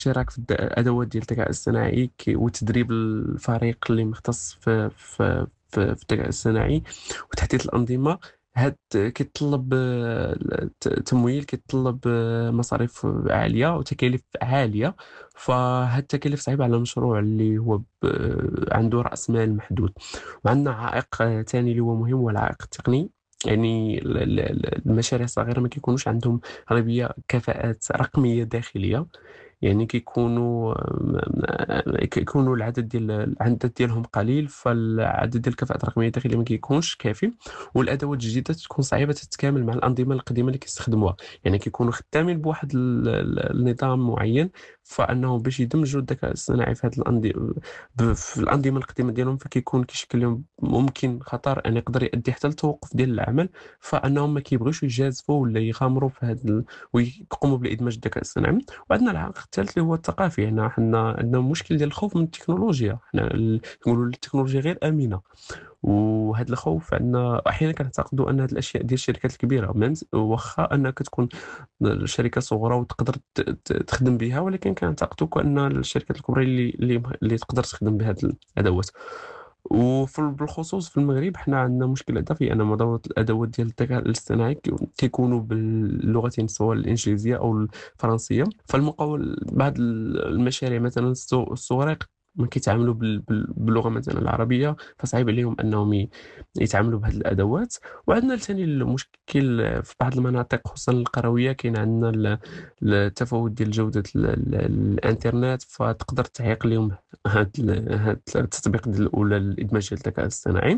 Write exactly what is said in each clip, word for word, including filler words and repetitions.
الاشتراك في الد- الادوات ديال الذكاء الاصطناعي كي- وتدريب الفريق اللي مختص في في في, في الذكاء الاصطناعي وتحديث الانظمه. هاد كيتطلب آه، ت- تمويل، كيتطلب آه، مصاريف عاليه وتكاليف عاليه. فهاد التكاليف صعيبه على مشروع اللي هو ب- عنده راس مال محدود. وعندنا عائق آه، تاني اللي هو مهم، هو العائق التقني. يعني ال- ال- ال- المشاريع الصغيرة ما كيكونوش عندهم أغلبية كفاءات رقمية داخلية. يعني كيكونوا كيكونوا العدد ديال العدد ديالهم قليل، فالعدد ديال الكفاءات الرقميه الداخليه ما كيكونش كافي. والادوات الجديده تكون صعيبه تتكامل مع الانظمه القديمه اللي كيستخدموها. يعني كيكونوا خدامين بواحد ال- ال- النظام معين، فانه باش يدمجوا الذكاء الاصطناعي في هذه الانظمه في الانظمه القديمه ديالهم، فكيكون كيشكل لهم ممكن خطر ان يقدر يؤدي حتى للتوقف ديال العمل. فانهم ما كيبغيوش يجازفوا ولا يغامروا في هذا ال... ويقوموا بالادماج الذكاء الاصطناعي. وعندنا العائق الثالث اللي هو الثقافي. هنا حنا عندنا مشكل ديال الخوف من التكنولوجيا. حنا ال- نقولوا التكنولوجيا غير امنه. وهذا الخوف عندنا احيانا كنعتقدوا ان هذه الاشياء ديال الشركات الكبيره ممز- واخا انها كتكون شركه صغرى وتقدر ت- ت- تخدم بها، ولكن كنعتقدوا ان الشركات الكبرى اللي اللي اللي تقدر تخدم بهذه الادوات. وفي بالخصوص في المغرب حنا عندنا مشكل هذا في ان معظم الادوات ديال الذكاء الاصطناعي كي- كيكونوا باللغتين، سواء الانجليزيه او الفرنسيه. فالمقاول بعض المشاريع مثلا الصو- الصغار ما كيتعاملوا بال- بال- باللغه مثلا العربيه، فصعيب عليهم انهم ي- يتعاملوا بهذه الادوات. وعندنا ثاني المشكل في بعض المناطق خصوصا القرويه، كاين عندنا ال- التفاوت ديال جوده ال- ال- الانترنت، فتقدر تعيق لهم هاد ال- هاد التطبيق ديال ولا الادماج ديال الذكاء الاصطناعي.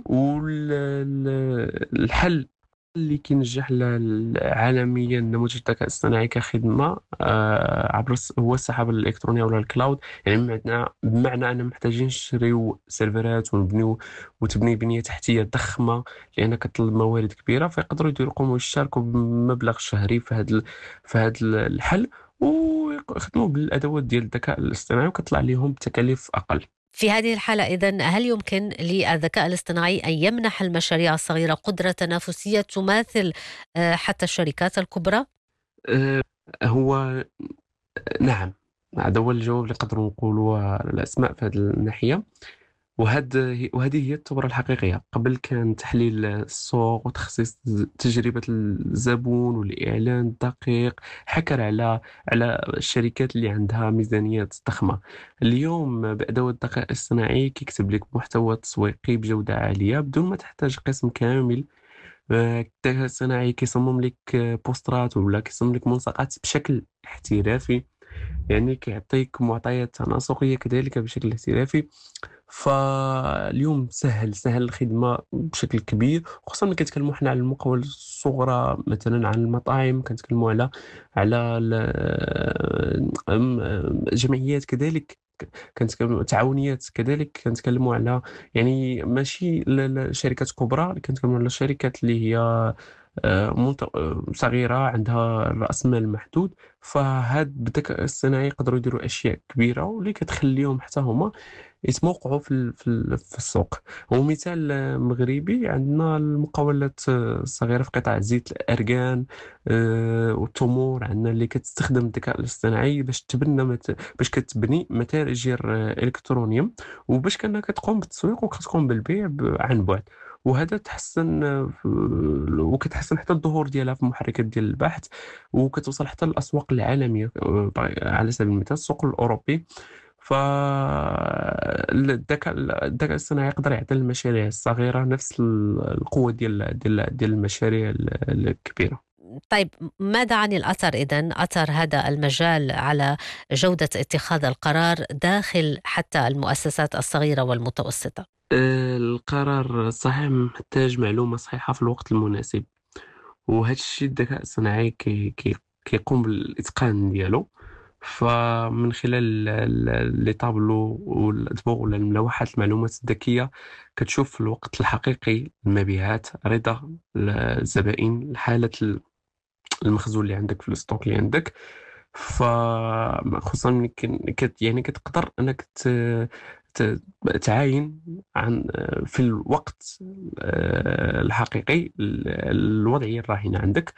والحل اللي كينجح ل- ل- عالميا نموذج الذكاء الاصطناعي كخدمه آه، عبر الس- هو السحابه الالكترونيه ولا الكلاود. يعني بمعنى بمعنى ان محتاجين نشريو سيرفرات ونبنيو وتبني بنيه تحتيه ضخمه، لان كتطلب موارد كبيره. فيقدروا يديروا يقوموا يشاركوا بمبلغ شهري في هذا في هذا الحل، ويخدموا بالادوات ديال الذكاء الاصطناعي وكتطلع لهم بتكاليف اقل. في هذه الحالة إذن هل يمكن للذكاء الاصطناعي أن يمنح المشاريع الصغيرة قدرة تنافسية تماثل آه، حتى الشركات الكبرى؟ أه، هو نعم، هذا هو الجواب اللي نقدروا نقولوا الأسماء في هذه الناحية. وهاد وهذه هي الثورة الحقيقية. قبل كان تحليل السوق وتخصيص تجربة الزبون والإعلان الدقيق حكر على على الشركات اللي عندها ميزانيات ضخمة. اليوم بأدوات الذكاء الاصطناعي كيكتب لك محتوى تسويقي بجودة عالية بدون ما تحتاج قسم كامل. آه، الذكاء الاصطناعي كيصمم لك آه، بوسترات ولا كيصمم لك ملصقات بشكل احترافي. يعني كيعطيك معطيات تناسقية كذلك بشكل احترافي. فاليوم سهل سهل الخدمة بشكل كبير، خصوصا ملي كنتكلموا حنا على المقاول الصغرى، مثلا عن المطاعم كنتكلموا على على ال- أم- جمعيات كذلك، كنتكلموا تعاونيات كذلك، كنتكلموا على يعني ماشي ل- ل- شركات كبرى، كنتكلموا على شركات اللي هي آه، منت- آه، صغيرة عندها رأس مال محدود. فهاد بالذكاء الاصطناعي يقدروا يديروا أشياء كبيرة واللي كتخليهم حتى هما يتموقعوا في ال- في ال- في السوق. ومثال آه، مغربي عندنا المقاولات آه، الصغيرة في قطاع زيت الأركان آه، والتمور. عندنا اللي كتستخدم الذكاء الاصطناعي باش تبنى مت... باش كتبني متاجر آه، إلكترونية، وباش كأنها كتقوم بالتسويق وكتقوم بالبيع ب- عن بعد. وهذا تحسن آه، في- وكتحسن حتى الظهور ديالها في محركات ديال البحث، وكتوصل حتى للأسواق العالمية آه، على سبيل المثال السوق الأوروبي. فالذكاء الذكاء الاصطناعي يقدر يعطي المشاريع الصغيرة نفس ال- القوة ديال ديال ديال المشاريع ال- الكبيرة. طيب، ماذا عن الأثر إذن أثر هذا المجال على جودة اتخاذ القرار داخل حتى المؤسسات الصغيرة والمتوسطة؟ آه، القرار الصحيح محتاج معلومة صحيحة في الوقت المناسب، وهذا الشيء الذكاء الصناعي كي كي كيقوم بالإتقان ديالو. فمن خلال ال- ال- لي طابلو والأطباق ولا الملوحات المعلومات الذكية كتشوف في الوقت الحقيقي المبيعات، رضا الزبائن، حالة المخزون اللي عندك في الستوك اللي عندك. فخصوصا ملي كن- كت يعني كتقدر انك ت- ت- تعاين عن في الوقت آه، الحقيقي ال- الوضعية الراهنة عندك.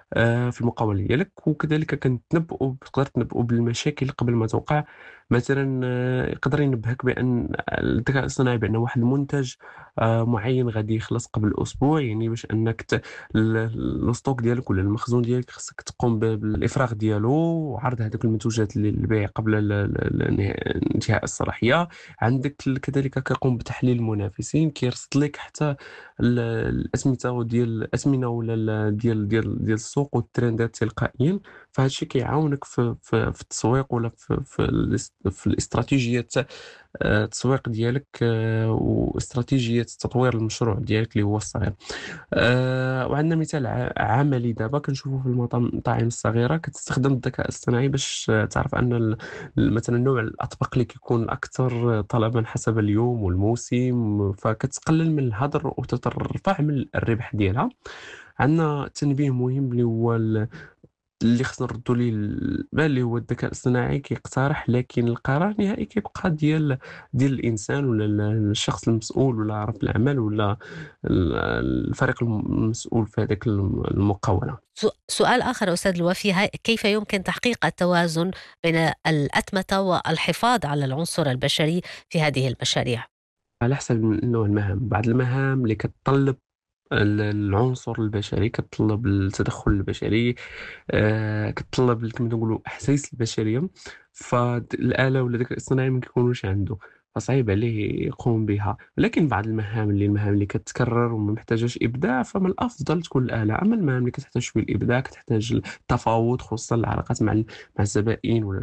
آآ في المقاولة ديالك، وكذلك كنتنبؤوا تقدر تنبؤوا بالمشاكل قبل ما توقع. مثلًا آه، يقدر ينبّهك بأن الذكاء الاصطناعي بأن واحد المنتج آآ معيّن غادي يخلص قبل أسبوع، يعني باش أنك ت ال الstock ديالك ولا المخزون ديالك خصك تقوم ب بالإفراغ ديالو، وعرض هذوك المنتوجات لل للبيع قبل ال ال ال نه انتهاء الصلاحية. عندك ال كذلك كيقوم بتحليل المنافسين، كيرصد لك حتى ال الأسمطة ديال الأثمنة ولا ال ديال ديال ديال السوق والترندات تلقائيًا. فهاد الشي كيعاونك في في في التسويق ولا في في الاس في الاستراتيجية آآ التسويق ديالك، آآ واستراتيجية تطوير المشروع ديالك اللي هو الصغير. آآ وعندنا مثال ع عملي دابا كنشوفو في المطا المطاعم الصغيرة كتستخدم الذكاء الاصطناعي باش آه، تعرف أن ال ال مثلًا نوع الأطباق اللي كيكون الأكثر طلبًا حسب اليوم والموسم، فكتقلل من الهدر وتترفع من الربح ديالها. عندنا تنبيه مهم اللي هو ال اللي خصنا نردّوا ليه البال، اللي هو الذكاء الاصطناعي كيقترح، لكن القرار النهائي كيبقى ديال ديال الإنسان ولا ال الشخص المسؤول ولا رب العمل ولا ال الفريق الم المسؤول في هذاك الم المقاولة. سو سؤال آخر أستاذ الوفي، هي كيف يمكن تحقيق التوازن بين الأتمتة والحفاظ على العنصر البشري في هذه المشاريع؟ على حسب ن نوع المهام، بعض المهام اللي كتطلب ال العنصر البشري، كتطلب التدخل البشري، آآ كتطلب ال كما تنقولوا الأحاسيس البشرية، فد الآلة ولا الذكاء الاصطناعي ما كيكونوش عنده، فصعيب عليه يقوم بها. ولكن بعض المهام اللي المهام اللي كتكرر وما محتاجاش إبداع، فمن الأفضل تكون الآلة. أما المهام اللي كتحتاج شوية الإبداع، كتحتاج التفاوض خصوصًا العلاقات مع ال مع الزبائن ولا